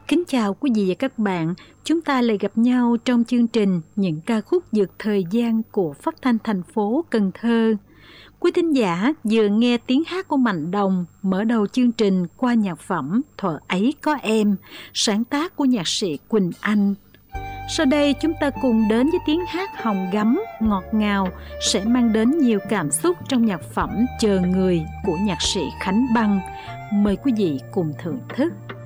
Kính chào quý vị và các bạn, chúng ta lại gặp nhau trong chương trình Những ca khúc vượt thời gian của Phát thanh thành phố Cần Thơ. Quý thính giả vừa nghe tiếng hát của Mạnh Đồng mở đầu chương trình qua nhạc phẩm Thuở ấy có em, sáng tác của nhạc sĩ Quỳnh Anh. Sau đây chúng ta cùng đến với tiếng hát hồng gấm, ngọt ngào sẽ mang đến nhiều cảm xúc trong nhạc phẩm Chờ Người của nhạc sĩ Khánh Băng. Mời quý vị cùng thưởng thức.